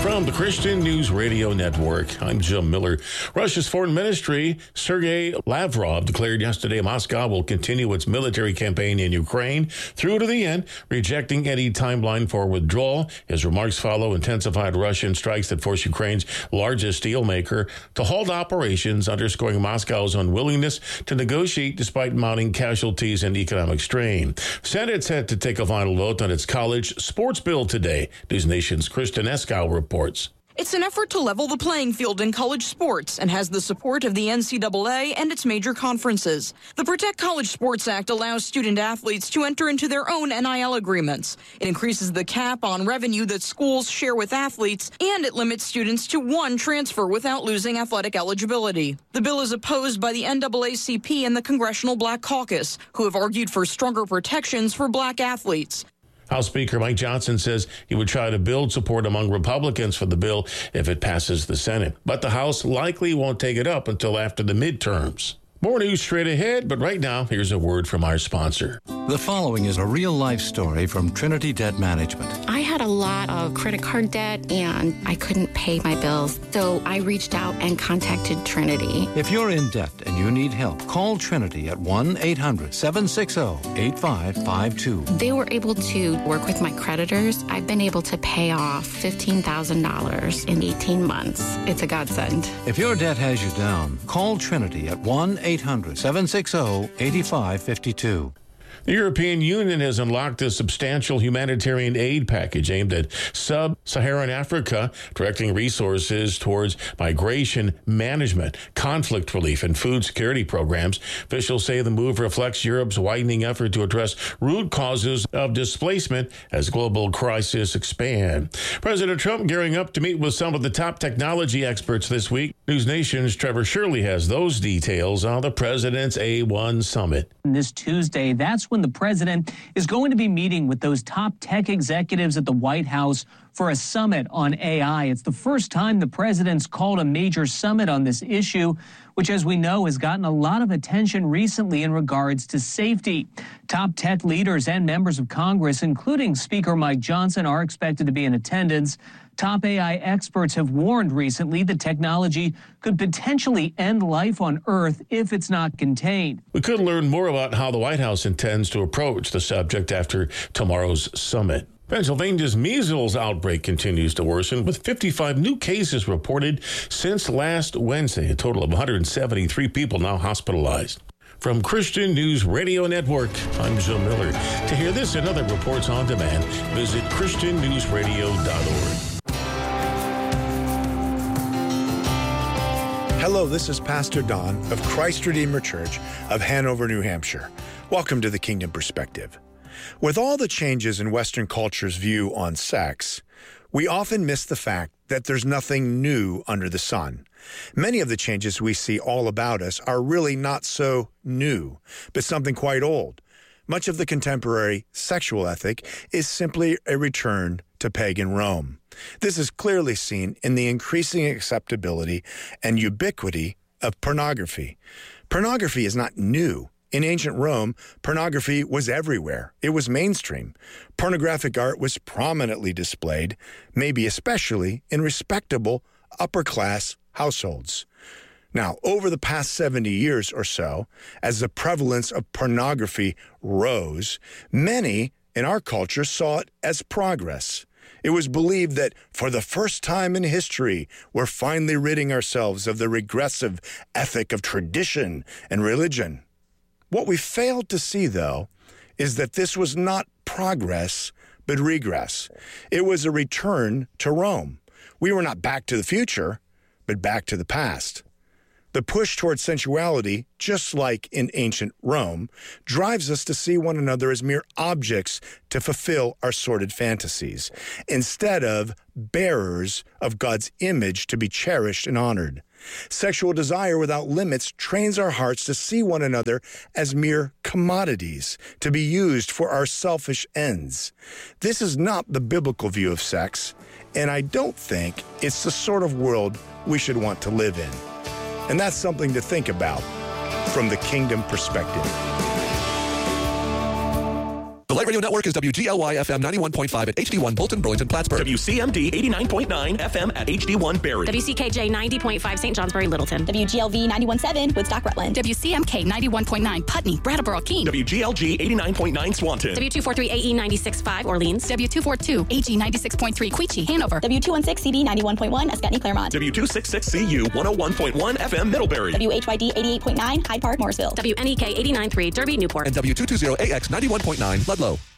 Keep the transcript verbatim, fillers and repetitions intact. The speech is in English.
From the Christian News Radio Network, I'm Jim Miller. Russia's foreign ministry, Sergei Lavrov, declared yesterday Moscow will continue its military campaign in Ukraine through to the end, rejecting any timeline for withdrawal. His remarks follow intensified Russian strikes that force Ukraine's largest steelmaker to halt operations, underscoring Moscow's unwillingness to negotiate despite mounting casualties and economic strain. Senate's set to take a final vote on its college sports bill today. News Nation's Kristen Eskow reports. It's an effort to level the playing field in college sports and has the support of the N C double A and its major conferences. The Protect College Sports Act allows student athletes to enter into their own N I L agreements. It increases the cap on revenue that schools share with athletes, and it limits students to one transfer without losing athletic eligibility. The bill is opposed by the N double A C P and the Congressional Black Caucus, who have argued for stronger protections for black athletes. House Speaker Mike Johnson says he would try to build support among Republicans for the bill if it passes the Senate. But the House likely won't take it up until after the midterms. More news straight ahead, but right now, here's a word from our sponsor. The following is a real-life story from Trinity Debt Management. I had a lot of credit card debt, and I couldn't pay my bills, so I reached out and contacted Trinity. If you're in debt and you need help, call Trinity at one eight hundred seven six zero eight five five two. They were able to work with my creditors. I've been able to pay off fifteen thousand dollars in eighteen months. It's a godsend. If your debt has you down, call Trinity at one eight hundred seven six zero eight five five two. The European Union has unlocked a substantial humanitarian aid package aimed at sub-Saharan Africa, directing resources towards migration management, conflict relief, and food security programs. Officials say the move reflects Europe's widening effort to address root causes of displacement as global crises expand. President Trump gearing up to meet with some of the top technology experts this week. News Nation's Trevor Shirley has those details on the president's A one summit. This Tuesday, that's when the president is going to be meeting with those top tech executives at the White House for a summit on A I. It's the first time the president's called a major summit on this issue, which, as we know, has gotten a lot of attention recently in regards to safety. Top tech leaders and members of Congress, including Speaker Mike Johnson, are expected to be in attendance. Top A I experts have warned recently that technology could potentially end life on Earth if it's not contained. We could learn more about how the White House intends to approach the subject after tomorrow's summit. Pennsylvania's measles outbreak continues to worsen, with fifty-five new cases reported since last Wednesday. A total of one hundred seventy-three people now hospitalized. From Christian News Radio Network, I'm Joe Miller. To hear this and other reports on demand, visit christian news radio dot org. Hello, this is Pastor Don of Christ Redeemer Church of Hanover, New Hampshire. Welcome to the Kingdom Perspective. With all the changes in Western culture's view on sex, we often miss the fact that there's nothing new under the sun. Many of the changes we see all about us are really not so new, but something quite old. Much of the contemporary sexual ethic is simply a return to pagan Rome. This is clearly seen in the increasing acceptability and ubiquity of pornography. Pornography is not new. In ancient Rome, pornography was everywhere. It was mainstream. Pornographic art was prominently displayed, maybe especially in respectable upper-class households. Now, over the past seventy years or so, as the prevalence of pornography rose, many in our culture saw it as progress. It was believed that for the first time in history, we're finally ridding ourselves of the regressive ethic of tradition and religion. What we failed to see, though, is that this was not progress, but regress. It was a return to Rome. We were not back to the future, but back to the past. The push toward sensuality, just like in ancient Rome, drives us to see one another as mere objects to fulfill our sordid fantasies, instead of bearers of God's image to be cherished and honored. Sexual desire without limits trains our hearts to see one another as mere commodities to be used for our selfish ends. This is not the biblical view of sex, and I don't think it's the sort of world we should want to live in. And that's something to think about from the kingdom perspective. The Light Radio Network is W G L Y F M ninety-one point five at H D one Bolton, Burlington, Plattsburgh. W C M D eighty-nine point nine F M at H D one Barrie. W C K J ninety point five Saint Johnsbury, Littleton. W G L V ninety-one point seven Woodstock, Rutland. W C M K ninety-one point nine Putney, Brattleboro, Keene. W G L G eighty-nine point nine Swanton. W two forty-three A E ninety-six point five Orleans. W two forty-two A G ninety-six point three Queechee, Hanover. W two sixteen C D ninety-one point one Escutney, Claremont. W two sixty-six C U one oh one point one F M Middlebury. W H Y D eighty-eight point nine Hyde Park, Morrisville. W N E K eighty-nine point three Derby, Newport. And W two twenty A X ninety-one point nine Ludlow.